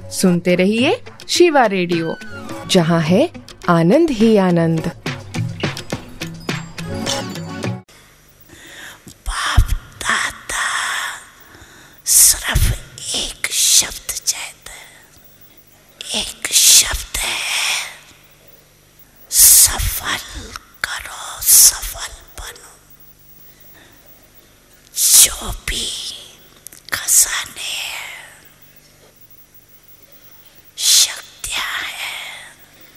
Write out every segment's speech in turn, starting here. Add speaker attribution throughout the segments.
Speaker 1: सुनते रहिए शिवा रेडियो, जहाँ है आनंद ही आनंद।
Speaker 2: बाप दादा सिर्फ एक शब्द कहते हैं, एक शब्द है, सफल करो, सफल बनो। जो भी खजाने शक्तियां है,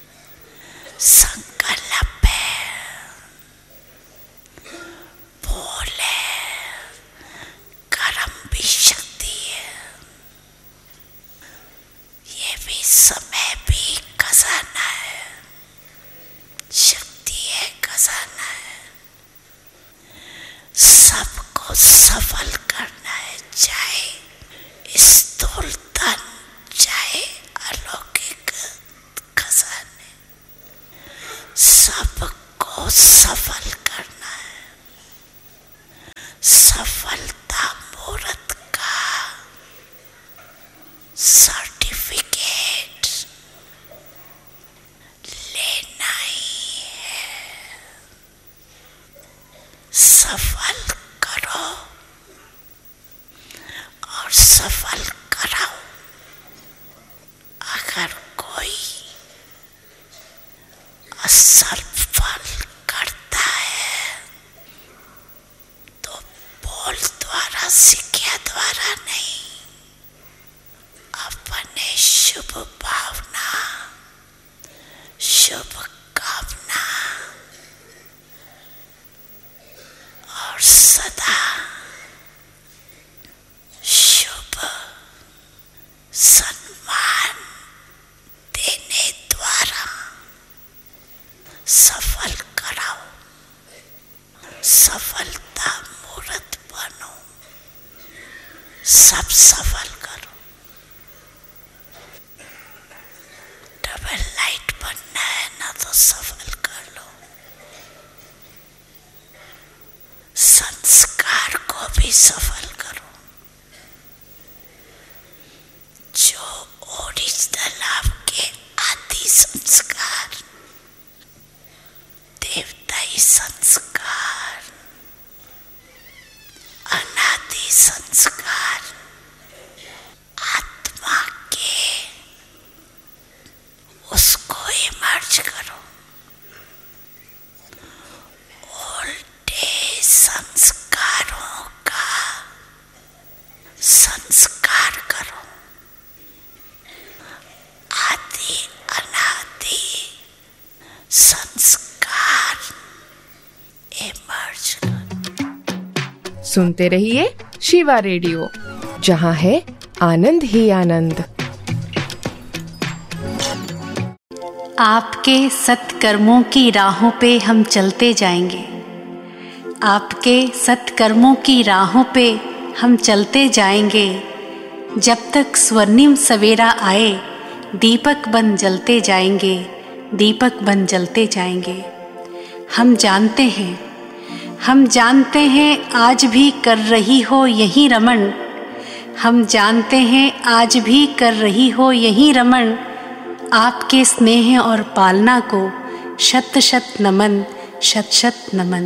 Speaker 2: संकल्प है, बोले कर्म भी शक्ति है, ये भी समय भी खजाना है, शक्ति है, खजाना है। सबको सफल करना है, चाहे स्थूल धन, चाहे अलौकिक खजाने, सबको सफल करना है। सफलता मुहूर्त का सर्टिफिकेट लेना ही है। सफल करो और सफल कराओ। अगर कोई असफल करता है तो बोल द्वारा, सिक्ख्या द्वारा नहीं, अपने शुभ भावना, शुभ कामना और सदा शुभ सम्मान देने द्वारा सफल कराओ। सफलता मूर्त बनो, सब सफल करो। डबल लाइट बनना है ना, तो सफल कर लो। संस्कार को भी सफल करो। जो ओरिजिनल आपके आदि संस्कार, देवताई संस्कार, अनादि संस्कार, आत्मा के, उसको इमर्ज करो। ओल्डे संस्कारों का संस्कार करो। आदि अनादि संस्कार इमर्ज करो।
Speaker 1: सुनते रहिए शिवा रेडियो, जहाँ है आनंद ही आनंद।
Speaker 3: आपके सत्कर्मों की राहों पे हम चलते जाएंगे। आपके सत्कर्मों की राहों पे हम चलते जाएंगे। जब तक स्वर्णिम सवेरा आए, दीपक बन जलते जाएंगे, दीपक बन जलते जाएंगे। हम जानते हैं आज भी कर रही हो यही रमण। हम जानते हैं आज भी कर रही हो यही रमण। आपके स्नेह और पालना को शत शत नमन, शत शत नमन।